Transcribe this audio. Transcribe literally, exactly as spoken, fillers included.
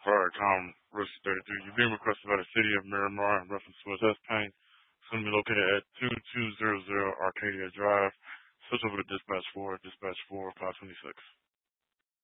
Alright, Tom, Roasted thirty-three. You're being requested by the city of Miramar in reference to a test pain. It's going to be located at two two zero zero Arcadia Drive. Switch over to dispatch four, dispatch four, five twenty-six.